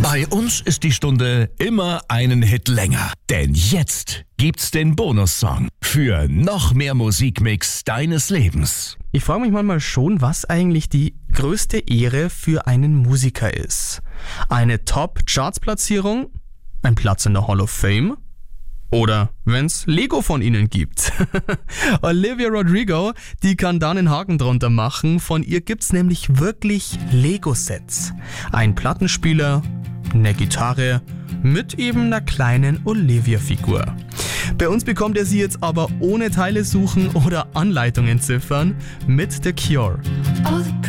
Bei uns ist die Stunde immer einen Hit länger. Denn jetzt gibt's den Bonussong für noch mehr Musikmix deines Lebens. Ich frage mich manchmal schon, was eigentlich die größte Ehre für einen Musiker ist. Eine Top-Charts-Platzierung? Ein Platz in der Hall of Fame? Oder wenn's Lego von ihnen gibt. Olivia Rodrigo, die kann da einen Haken drunter machen. Von ihr gibt's nämlich wirklich Lego-Sets. Ein Plattenspieler, eine Gitarre mit eben einer kleinen Olivia-Figur. Bei uns bekommt ihr sie jetzt aber ohne Teile suchen oder Anleitungen ziffern mit The Cure.